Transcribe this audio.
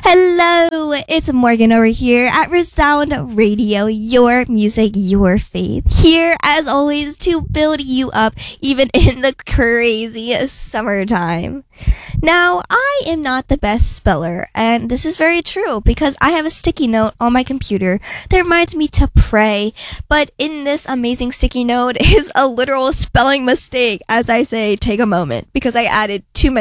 Hello, it's Morgan over here at Resound Radio, your music, your faith. Here, as always, to build you up even in the crazy summertime. Now, I am not the best speller, and this is very true because I have a sticky note on my computer that reminds me to pray, but in this amazing sticky note is a literal spelling mistake. As I say, take a moment, because I added too many